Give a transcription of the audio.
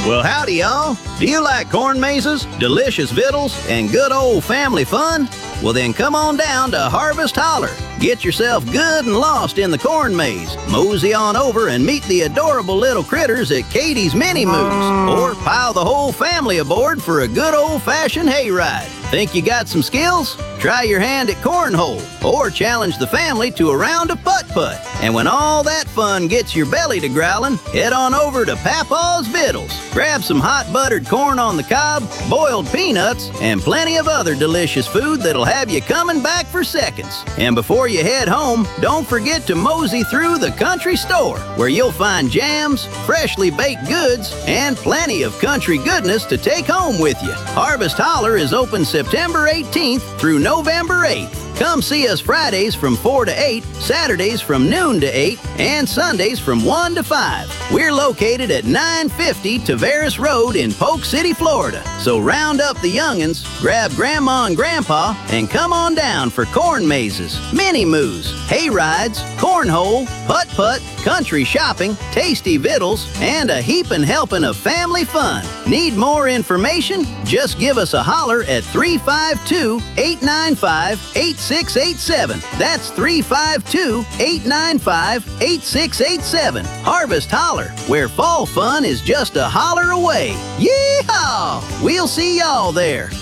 Well, howdy, y'all. Do you like corn mazes, delicious victuals, and good old family fun? Well, then come on down to Harvest Holler. Get yourself good and lost in the corn maze. Mosey on over and meet the adorable little critters at Katie's Mini Moose. Or pile the whole family aboard for a good old-fashioned hayride. Think you got some skills? Try your hand at cornhole, or challenge the family to a round of putt-putt. And when all that fun gets your belly to growling, head on over to Papa's Vittles. Grab some hot buttered corn on the cob, boiled peanuts, and plenty of other delicious food that'll have you coming back for seconds. And before you head home, don't forget to mosey through the country store, where you'll find jams, freshly baked goods, and plenty of country goodness to take home with you. Harvest Holler is open September 18th through November 8th. Come see us Fridays from 4 to 8, Saturdays from noon to 8, and Sundays from 1 to 5. We're located at 950 Tavares Road in Polk City, Florida. So round up the young'uns, grab Grandma and Grandpa, and come on down for corn mazes, mini moos, hay rides, cornhole, putt-putt, country shopping, tasty victuals, and a heapin' helping of family fun. Need more information? Just give us a holler at 352-895-8687. That's 352-895-8687. Harvest Holler, where fall fun is just a holler away. Yeehaw! We'll see y'all there.